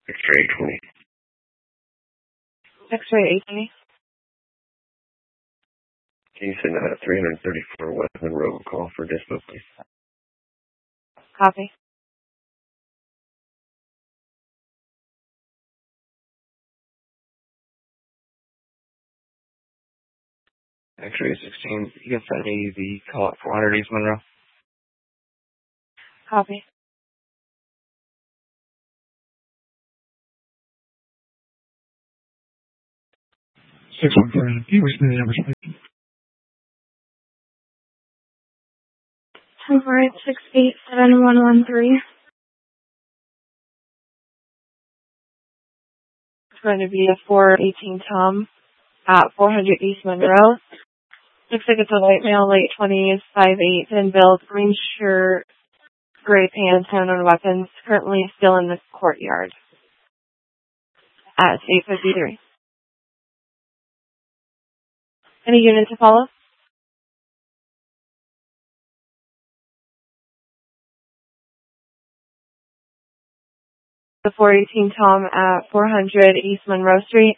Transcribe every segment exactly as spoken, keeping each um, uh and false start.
X-ray twenty. X-ray eight twenty. Can you send out a three thirty-four West Monroe call for dispo, please? Copy. X-ray sixteen, you can send me the call at four hundred East Monroe. Copy. six one four, can you wish me the numbers, please? Ten four eight six eight seven one one three. It's going to be a four eighteen Tom at four hundred East Monroe. Looks like it's a white male, late twenties, five eight, thin build, green shirt, gray pants, hand on weapons, currently still in the courtyard. At eight fifty-three. Any unit to follow? The four eighteen Tom at four hundred East Monroe Street.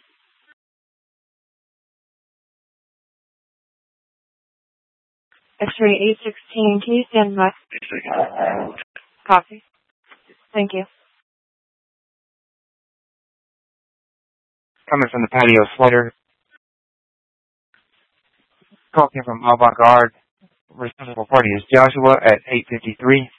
X-ray eight sixteen, can you stand by? Copy. Thank you. Coming from the patio slider. Call came from Avant Garde. Responsible party is Joshua at eight fifty-three.